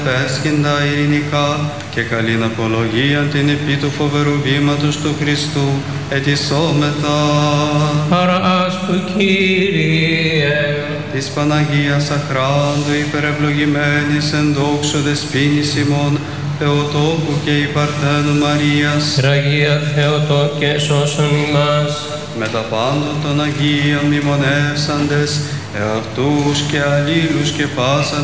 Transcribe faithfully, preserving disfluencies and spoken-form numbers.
Πέσχυντα ειρηνικά και καλήν απολογίαν την επί του φοβερού βήματος του Χριστού ετισόμεθα. Παράσκου Κύριε, Της Παναγίας αχράντου υπερευλογημένης εν δόξω δεσποίνης ημών Θεοτόκου και η Παρθένου Μαρίας, Αγία Θεοτόκε σώσον ημάς, με τα πάντων των Αγίων μνημονεύσαντες εαυτούς και αλλήλους και πάσαν